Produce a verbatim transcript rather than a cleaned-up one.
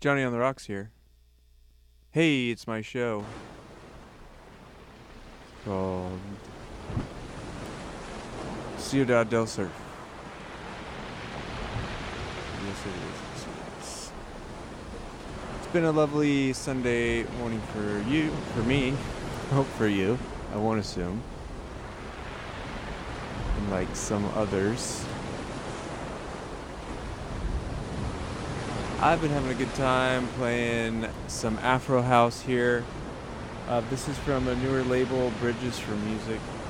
Johnny on the Rocks here. Hey, it's my show. It's called Ciudad del Surf. Yes, it is. Yes, it is. It's been a lovely Sunday morning for you, for me. Hope for you, I won't assume. Unlike some others. I've been having a good time playing some Afro House here. Uh, this is from a newer label, Bridges for Music.